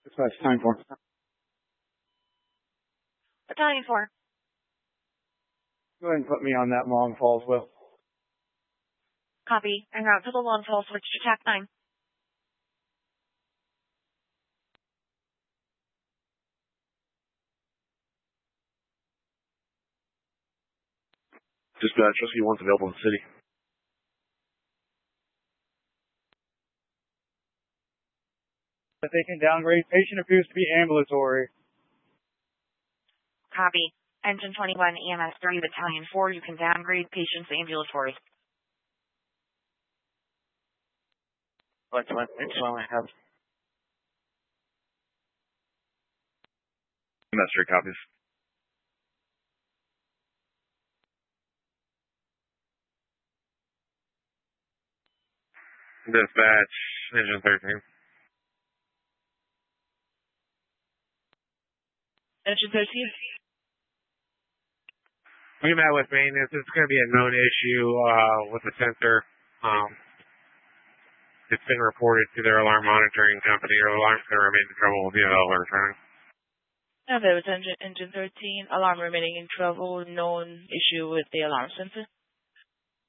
That's what it's time for. Battalion 4. Go ahead and put me on that Long Falls, Will. Copy. En route to the Long Falls, switch to TAC 9. Dispatch, Rescue 1's available in the city. If they can downgrade, patient appears to be ambulatory. Copy. Engine 21, EMS 3, Battalion 4, you can downgrade patients ambulatory. That's all I have. EMS 3 copies. Dispatch, Engine 13. Engine 13? We met with maintenance. It's going to be a known issue with the sensor. It's been reported to their alarm monitoring company. Their alarm's going to remain in trouble with the alert return. There was engine 13, alarm remaining in trouble, known issue with the alarm sensor.